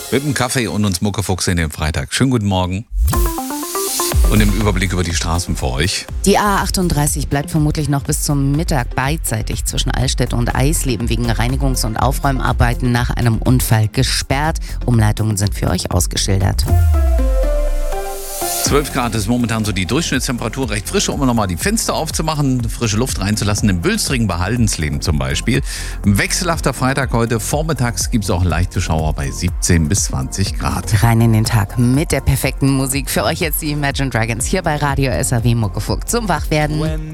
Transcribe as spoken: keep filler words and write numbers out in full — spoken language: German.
Mit dem Kaffee und uns Muckefuchs in den Freitag. Schönen guten Morgen. Und im Überblick über die Straßen für euch. Die A achtunddreißig bleibt vermutlich noch bis zum Mittag beidseitig zwischen Eichstätt und Eisleben wegen Reinigungs- und Aufräumarbeiten nach einem Unfall gesperrt. Umleitungen sind für euch ausgeschildert. zwölf Grad ist momentan so die Durchschnittstemperatur, recht frisch, um nochmal die Fenster aufzumachen, frische Luft reinzulassen, im Bülstrigen bei Haldensleben zum Beispiel. Ein wechselhafter Freitag heute, vormittags gibt es auch leichte Schauer bei siebzehn bis zwanzig Grad. Rein in den Tag mit der perfekten Musik. Für euch jetzt die Imagine Dragons hier bei Radio S A W Muckefuchs zum Wachwerden.